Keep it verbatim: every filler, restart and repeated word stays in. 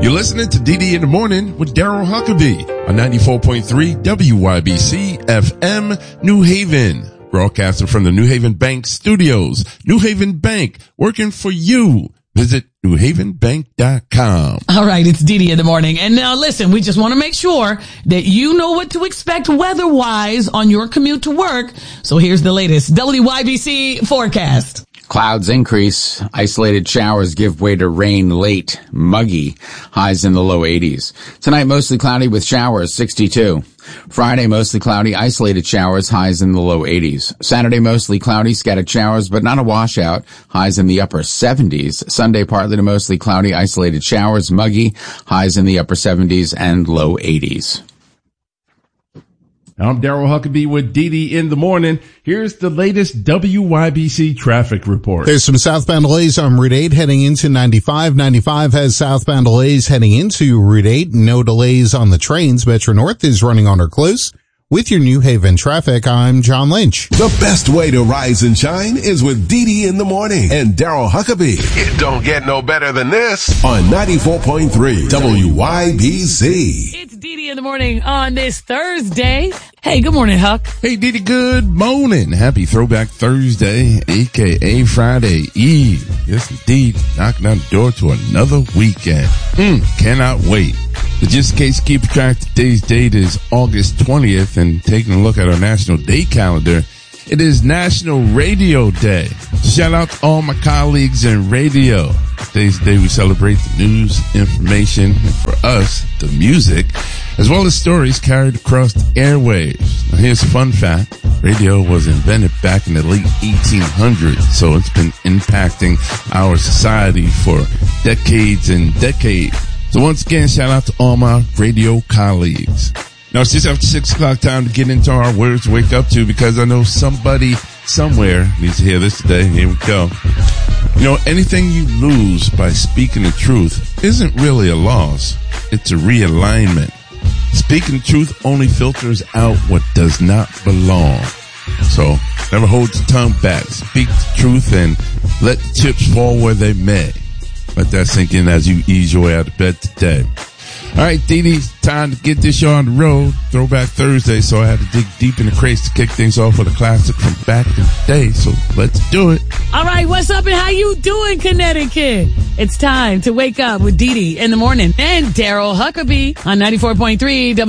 You're listening to D D in the Morning with Daryl Huckabee on ninety-four point three W Y B C F M New Haven. Broadcasting from the New Haven Bank Studios. New Haven Bank, working for you. Visit new haven bank dot com. All right, it's D D in the Morning. And now listen, we just want to make sure that you know what to expect weather-wise on your commute to work. So here's the latest W Y B C forecast. Clouds increase. Isolated showers give way to rain late. Muggy. Highs in the low eighties. Tonight, mostly cloudy with showers, sixty-two. Friday, mostly cloudy, isolated showers, highs in the low eighties. Saturday, mostly cloudy, scattered showers, but not a washout, highs in the upper seventies. Sunday, partly to mostly cloudy, isolated showers, muggy, highs in the upper seventies and low eighties. I'm Daryl Huckabee with D D in the Morning. Here's the latest W Y B C traffic report. There's some southbound delays on Route eight heading into ninety-five. ninety-five has southbound delays heading into Route eight. No delays on the trains. Metro North is running on or close. With your New Haven traffic, I'm John Lynch. The best way to rise and shine is with D D in the Morning and Daryl Huckabee. It don't get no better than this on ninety-four point three W Y B C. It's D D in the Morning on this Thursday. Hey, good morning, Huck. Hey, Didi, good morning. Happy Throwback Thursday, a k a. Friday Eve. Yes, indeed. Knocking on the door to another weekend. Mm, cannot wait. But just in case you keep track, today's date is August twentieth, and taking a look at our national day calendar, it is National Radio Day. Shout out to all my colleagues in radio. Today's the day we celebrate the news, information, and for us, the music, as well as stories carried across the airwaves. Now here's a fun fact. Radio was invented back in the late eighteen hundreds, so it's been impacting our society for decades and decades. So once again, shout out to all my radio colleagues. Now it's just after six o'clock time to get into our words to wake up to, because I know somebody somewhere needs to hear this today. Here we go. You know, anything you lose by speaking the truth isn't really a loss. It's a realignment. Speaking the truth only filters out what does not belong. So never hold your tongue back. Speak the truth and let the chips fall where they may. Let that sink in as you ease your way out of bed today. All right, Dee Dee, time to get this show on the road. Throwback Thursday, so I had to dig deep in the crates to kick things off with a classic from back in the day. So let's do it. All right, what's up and how you doing, Connecticut? It's time to wake up with Dee Dee in the Morning and Daryl Huckabee on ninety-four point three W.